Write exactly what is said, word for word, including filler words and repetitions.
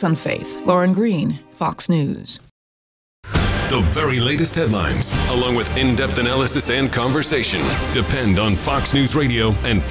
Facts on Faith. Lauren Green, Fox News. The very latest headlines, along with in-depth analysis and conversation, depend on Fox News Radio and